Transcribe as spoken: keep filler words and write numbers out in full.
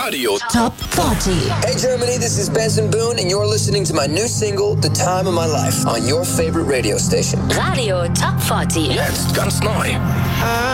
Radio Top vierzig. Hey Germany, this is Benson Boone and you're listening to my new single, The Time of My Life, on your favorite radio station. Radio Top vierzig. jetzt ganz neu.